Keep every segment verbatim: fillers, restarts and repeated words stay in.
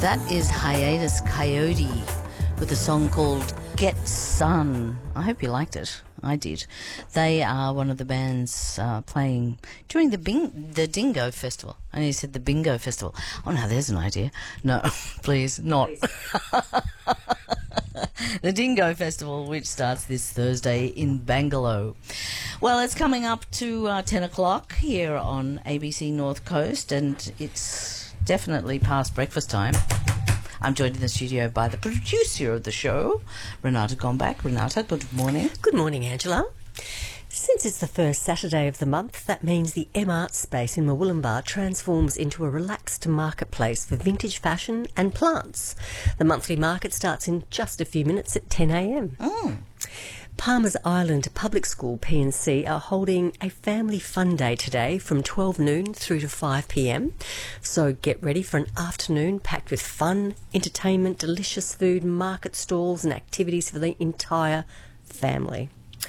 That is Hiatus Coyote with a song called Get Sun. I hope you liked it. I did. They are one of the bands uh, playing during the Bing- the Dingo Festival. I know you said the Bingo Festival. Oh, no, there's an idea. No, please, not. Please. The Dingo Festival, which starts this Thursday in Bangalore. Well, it's coming up to uh, ten o'clock here on A B C North Coast, and it's definitely past breakfast time. I'm joined in the studio by the producer of the show, Renata Gombach. Renata, good morning. Good morning, Angela. Since it's the first Saturday of the month, that means the M-Art space in Murwillumbah transforms into a relaxed marketplace for vintage fashion and plants. The monthly market starts in just a few minutes at ten a.m. Mm. Palmer's Island Public School P and C are holding a family fun day today from twelve noon through to five p.m. So get ready for an afternoon packed with fun, entertainment, delicious food, market stalls and activities for the entire family.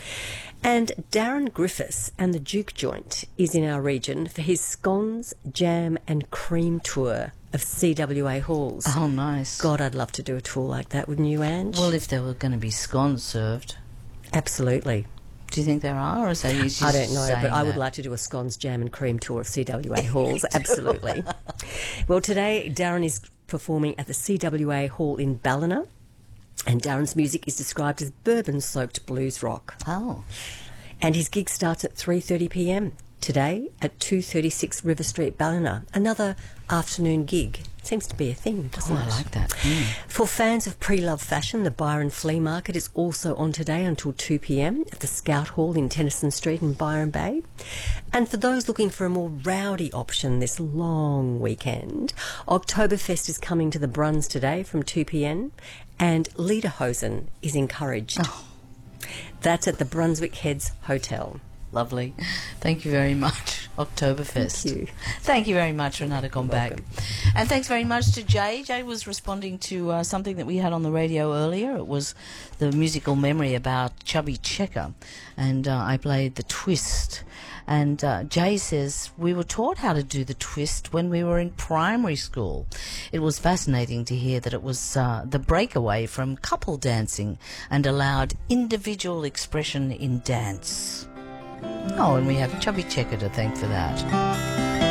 And Darren Griffiths and the Duke Joint is in our region for his scones, jam and cream tour of C W A halls. Oh, nice. God, I'd love to do a tour like that, wouldn't you, Ange? Well, if there were going to be scones served. Absolutely. Do you think there are, or is that you just I don't know, but I would that? like to do a scones, jam and cream tour of C W A halls. Absolutely. Well, today Darren is performing at the C W A hall in Ballina, and Darren's music is described as bourbon-soaked blues rock. Oh. And his gig starts at three thirty p.m. today at two thirty-six River Street, Ballina. Another afternoon gig. Seems to be a thing, doesn't Oh, it? I like that. Mm. For fans of pre-love fashion, the Byron Flea Market is also on today until two p.m. at the Scout Hall in Tennyson Street in Byron Bay. And for those looking for a more rowdy option this long weekend, Oktoberfest is coming to the Bruns today from two p.m. and Lederhosen is encouraged. Oh. That's at the Brunswick Heads Hotel. Lovely. Thank you very much. Oktoberfest. Thank you. Tthank you very much, Renata Gombach. And thanks very much to Jay. Jay was responding to uh, something that we had on the radio earlier. It was the musical memory about Chubby Checker. And uh, I played the twist. And uh, Jay says, we were taught how to do the twist when we were in primary school. It was fascinating to hear that it was uh, the breakaway from couple dancing and allowed individual expression in dance. Oh, and we have Chubby Checker to thank for that.